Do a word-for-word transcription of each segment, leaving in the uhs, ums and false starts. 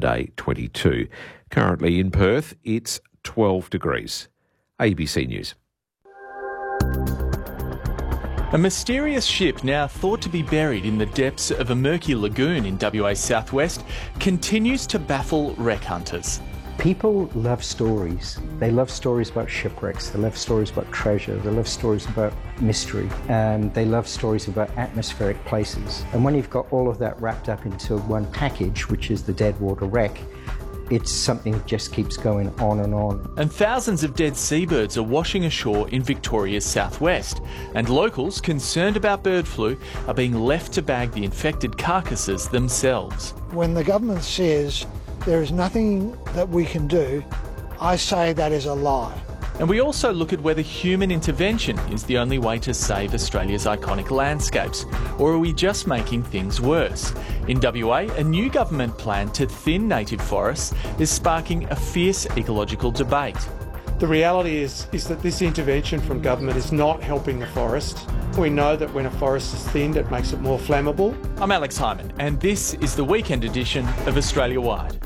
today twenty-two. Currently in Perth, it's twelve degrees. A B C News. A mysterious ship now thought to be buried in the depths of a murky lagoon in W A southwest continues to baffle wreck hunters. People love stories. They love stories about shipwrecks, they love stories about treasure, they love stories about mystery, and they love stories about atmospheric places. And when you've got all of that wrapped up into one package, which is the Deadwater Wreck, it's something that just keeps going on and on. And thousands of dead seabirds are washing ashore in Victoria's southwest, and locals concerned about bird flu are being left to bag the infected carcasses themselves. When the government says there is nothing that we can do, I say that is a lie. And we also look at whether human intervention is the only way to save Australia's iconic landscapes, or are we just making things worse? In W A, a new government plan to thin native forests is sparking a fierce ecological debate. The reality is, is that this intervention from government is not helping the forest. We know that when a forest is thinned, it makes it more flammable. I'm Alex Hyman, and this is the weekend edition of Australia Wide.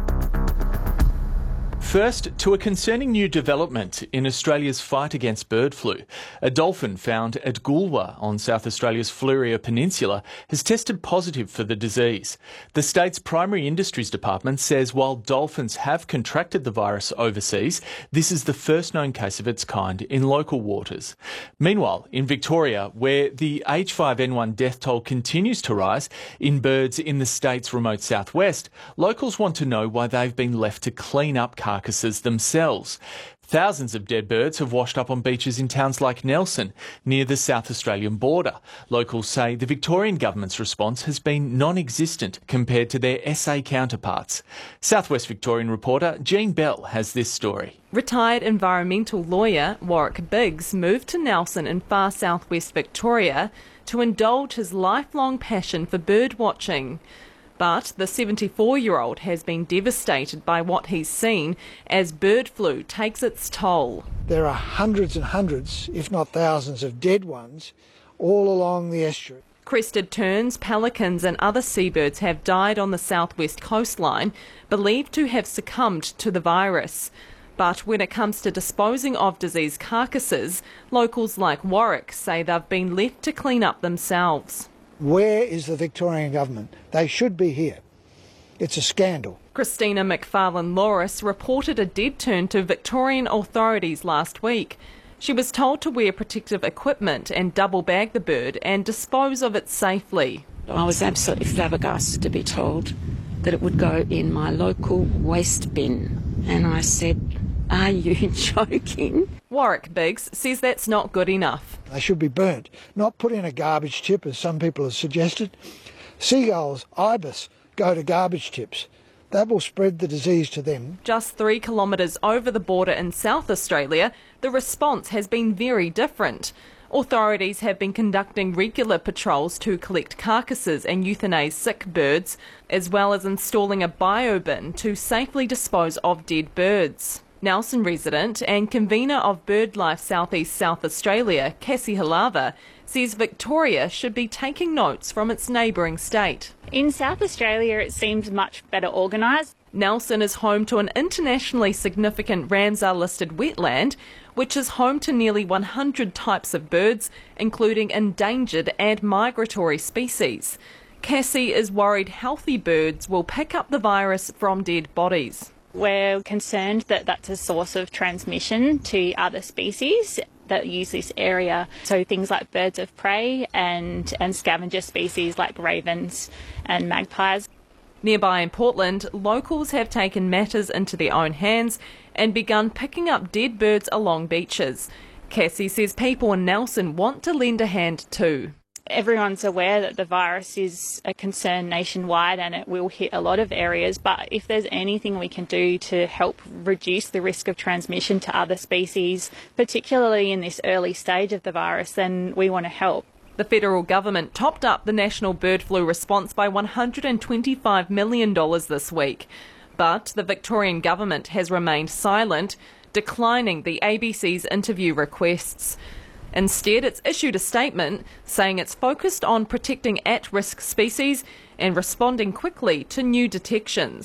First, to a concerning new development in Australia's fight against bird flu. A dolphin found at Goolwa on South Australia's Fleurieu Peninsula has tested positive for the disease. The state's Primary Industries Department says while dolphins have contracted the virus overseas, this is the first known case of its kind in local waters. Meanwhile, in Victoria, where the H five N one death toll continues to rise in birds in the state's remote southwest, locals want to know why they've been left to clean up carcasses carcasses themselves. Thousands of dead birds have washed up on beaches in towns like Nelson, near the South Australian border. Locals say the Victorian government's response has been non-existent compared to their S A counterparts. Southwest Victorian reporter Jean Bell has this story. Retired environmental lawyer Warwick Biggs moved to Nelson in far southwest Victoria to indulge his lifelong passion for bird watching. But the seventy-four-year-old has been devastated by what he's seen as bird flu takes its toll. There are hundreds and hundreds, if not thousands, of dead ones all along the estuary. Crested terns, pelicans and other seabirds have died on the southwest coastline, believed to have succumbed to the virus. But when it comes to disposing of diseased carcasses, locals like Warwick say they've been left to clean up themselves. Where is the Victorian government? They should be here. It's a scandal. Christina McFarlane-Loris reported a dead tern to Victorian authorities last week. She was told to wear protective equipment and double bag the bird and dispose of it safely. I was absolutely flabbergasted to be told that it would go in my local waste bin. And I said, are you joking? Warwick Biggs says that's not good enough. They should be burnt, not put in a garbage tip as some people have suggested. Seagulls, ibis, go to garbage tips. That will spread the disease to them. Just three kilometres over the border in South Australia, the response has been very different. Authorities have been conducting regular patrols to collect carcasses and euthanise sick birds, as well as installing a biobin to safely dispose of dead birds. Nelson resident and convener of BirdLife South East South Australia, Cassie Halava, says Victoria should be taking notes from its neighbouring state. In South Australia it seems much better organised. Nelson is home to an internationally significant Ramsar listed wetland, which is home to nearly one hundred types of birds, including endangered and migratory species. Cassie is worried healthy birds will pick up the virus from dead bodies. We're concerned that that's a source of transmission to other species that use this area. So things like birds of prey and, and scavenger species like ravens and magpies. Nearby in Portland, locals have taken matters into their own hands and begun picking up dead birds along beaches. Cassie says people in Nelson want to lend a hand too. Everyone's aware that the virus is a concern nationwide and it will hit a lot of areas, but if there's anything we can do to help reduce the risk of transmission to other species, particularly in this early stage of the virus, then we want to help. The federal government topped up the national bird flu response by one hundred twenty-five million dollars this week. But the Victorian government has remained silent, declining the A B C's interview requests. Instead, it's issued a statement saying it's focused on protecting at-risk species and responding quickly to new detections.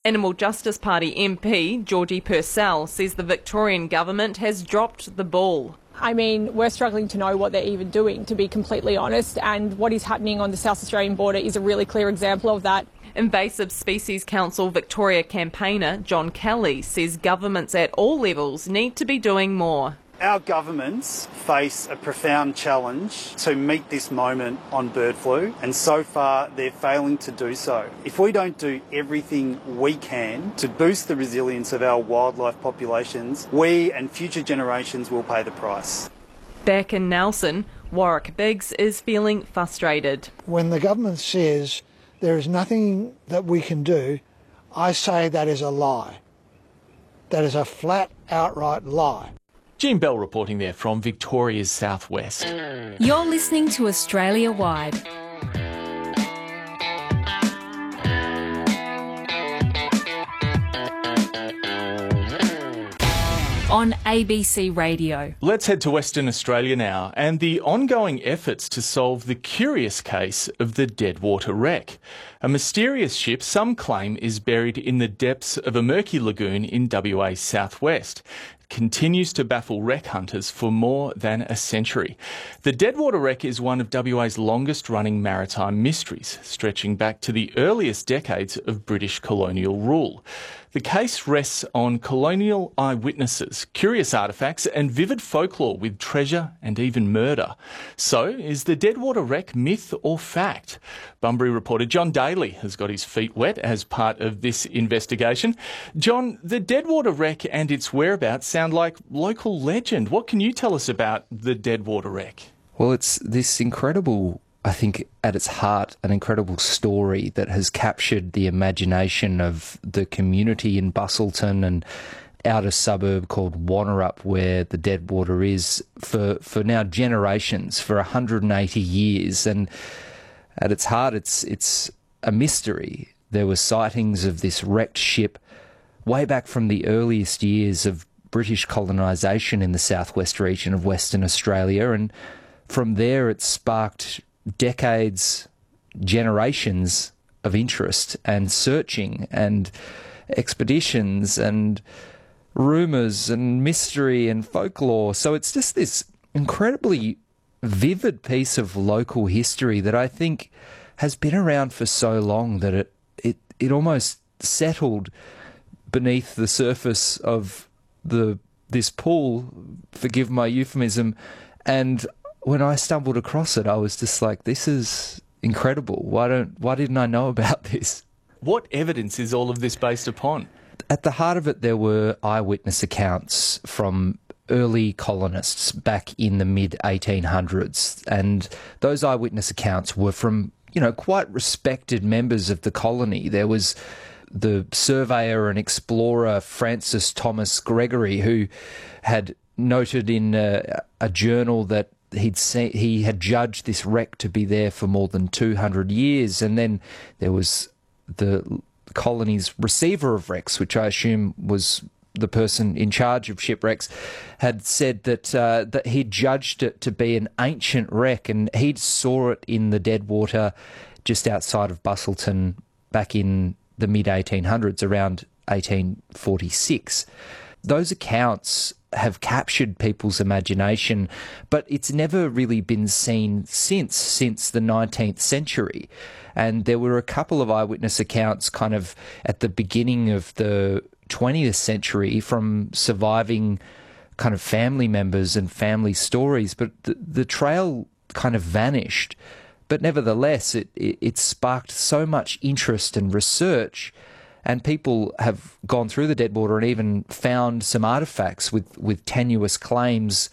Animal Justice Party M P Georgie Purcell says the Victorian government has dropped the ball. I mean, we're struggling to know what they're even doing, to be completely honest, and what is happening on the South Australian border is a really clear example of that. Invasive Species Council Victoria campaigner John Kelly says governments at all levels need to be doing more. Our governments face a profound challenge to meet this moment on bird flu, and so far they're failing to do so. If we don't do everything we can to boost the resilience of our wildlife populations, we and future generations will pay the price. Back in Nelson, Warwick Biggs is feeling frustrated. When the government says there is nothing that we can do, I say that is a lie. That is a flat, outright lie. Jean Bell reporting there from Victoria's southwest. You're listening to Australia Wide. On A B C Radio. Let's head to Western Australia now and the ongoing efforts to solve the curious case of the Deadwater wreck. A mysterious ship some claim is buried in the depths of a murky lagoon in W A's southwest. Continues to baffle wreck hunters for more than a century. The Deadwater wreck is one of W A's longest-running maritime mysteries, stretching back to the earliest decades of British colonial rule. The case rests on colonial eyewitnesses, curious artefacts and vivid folklore with treasure and even murder. So, is the Deadwater wreck myth or fact? Bunbury reporter John Daly has got his feet wet as part of this investigation. John, the Deadwater wreck and its whereabouts sound like local legend. What can you tell us about the Deadwater wreck? Well, it's this incredible, I think, at its heart, an incredible story that has captured the imagination of the community in Bustleton and outer suburb called Wannerup, where the Deadwater is, for, for now generations, for one hundred eighty years. And at its heart, it's it's a mystery. There were sightings of this wrecked ship way back from the earliest years of British colonisation in the southwest region of Western Australia, and from there it sparked decades, generations of interest and searching and expeditions and rumours and mystery and folklore. So it's just this incredibly vivid piece of local history that I think has been around for so long that it it, it almost settled beneath the surface of the this pool, forgive my euphemism, and when I stumbled across it, I was just like, this is incredible. Why don't why didn't I know about this? What evidence is all of this based upon? At the heart of it, there were eyewitness accounts from early colonists back in the mid eighteen hundreds, and those eyewitness accounts were from, you know, quite respected members of the colony. There was the surveyor and explorer Francis Thomas Gregory, who had noted in a, a journal that he'd seen, he had judged this wreck to be there for more than two hundred years. And then there was the colony's receiver of wrecks, which I assume was the person in charge of shipwrecks, had said that uh, that he judged it to be an ancient wreck, and he'd saw it in the Deadwater just outside of Bustleton back in the mid eighteen hundreds, around eighteen forty-six. Those accounts have captured people's imagination, but it's never really been seen since, since the nineteenth century. And there were a couple of eyewitness accounts kind of at the beginning of the twentieth century from surviving kind of family members and family stories, but the, the trail kind of vanished. But nevertheless, it, it, it sparked so much interest and research, and people have gone through the Deadwater and even found some artefacts with, with tenuous claims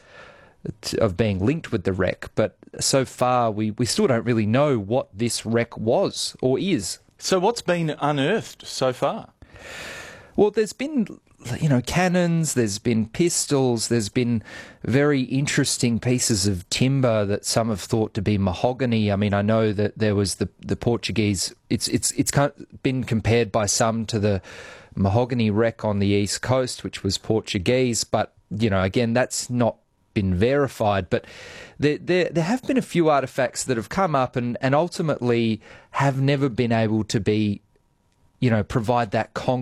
of being linked with the wreck. But so far, we, we still don't really know what this wreck was or is. So what's been unearthed so far? Well, there's been, you know, cannons, there's been pistols, there's been very interesting pieces of timber that some have thought to be mahogany. I mean, I know that there was the, the Portuguese, it's, it's, it's kind of been compared by some to the mahogany wreck on the east coast, which was Portuguese, but, you know, again, that's not been verified. But there, there, there have been a few artefacts that have come up and, and ultimately have never been able to be, you know, provide that concrete